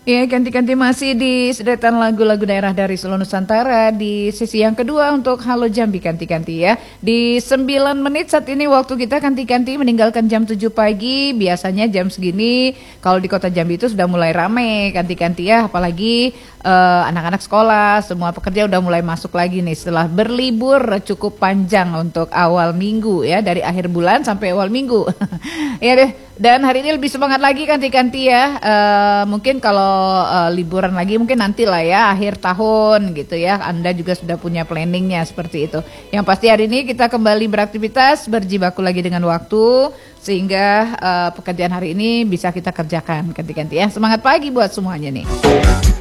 Ya, ganti-ganti masih di sederetan lagu-lagu daerah dari seluruh Nusantara di sesi yang kedua untuk Halo Jambi ganti-ganti ya. Di 9 menit saat ini waktu kita ganti-ganti meninggalkan jam 7 pagi. Biasanya jam segini kalau di kota Jambi itu sudah mulai rame ganti-ganti ya. Apalagi anak-anak sekolah, semua pekerja udah mulai masuk lagi nih setelah berlibur cukup panjang untuk awal minggu ya. Dari akhir bulan sampai awal minggu. Ya deh. Dan hari ini lebih semangat lagi ganti-ganti ya. Mungkin kalau liburan lagi mungkin nanti lah ya akhir tahun gitu ya. Anda juga sudah punya planningnya seperti itu. Yang pasti hari ini kita kembali beraktivitas, berjibaku lagi dengan waktu sehingga pekerjaan hari ini bisa kita kerjakan ganti-ganti ya. Semangat pagi buat semuanya nih.